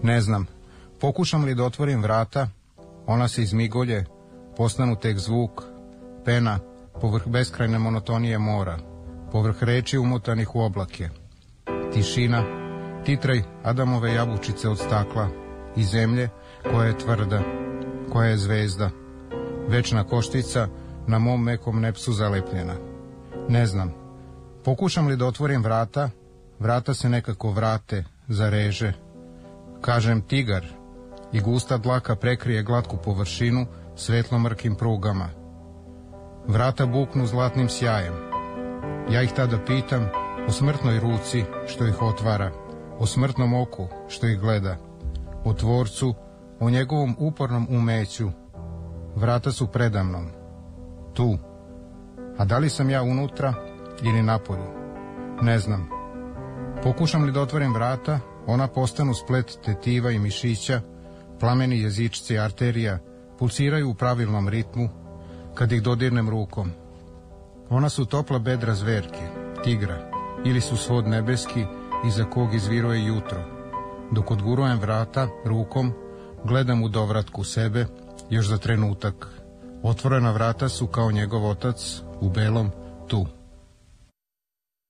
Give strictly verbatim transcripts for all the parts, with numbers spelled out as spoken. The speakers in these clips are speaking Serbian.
Ne znam, pokušam li da otvorim vrata, ona se izmigolje, postanu tek zvuk, pena, povrh beskrajne monotonije mora, povrh reči umotanih u oblake. Tišina, titraj Adamove jabučice od stakla i zemlje koja je tvrda, koja je zvezda, večna koštica na mom mekom nepsu zalepljena. Ne znam, pokušam li da otvorim vrata, vrata se nekako vrate, zareže. Kažem tigar i gusta dlaka prekrije glatku površinu svetlo-mrkim prugama. Vrata buknu zlatnim sjajem. Ja ih tada pitam o smrtnoj ruci što ih otvara, o smrtnom oku što ih gleda, o tvorcu, o njegovom upornom umeću. Vrata su predamnom, tu. A da li sam ja unutra ili napolju? Ne znam. Pokušam li da otvorim vrata, ona postanu splet tetiva i mišića, plameni jezičci arterija, pulsiraju u pravilnom ritmu, kad ih dodirnem rukom. Ona su topla bedra zverke, tigra, ili su svod nebeski iza kog izviruje jutro. Dok odgurujem vrata rukom, gledam u dovratku sebe, još za trenutak. Otvorena vrata su kao njegov otac, u belom, tu.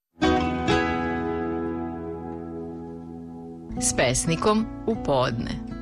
S pesnikom u podne.